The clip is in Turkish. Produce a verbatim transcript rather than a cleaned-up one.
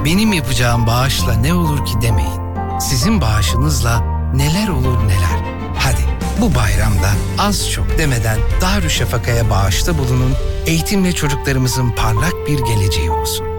Benim yapacağım bağışla ne olur ki demeyin. Sizin bağışınızla neler olur neler. Hadi bu bayramda az çok demeden Darüşşafaka'ya bağışta bulunun, eğitimle çocuklarımızın parlak bir geleceği olsun.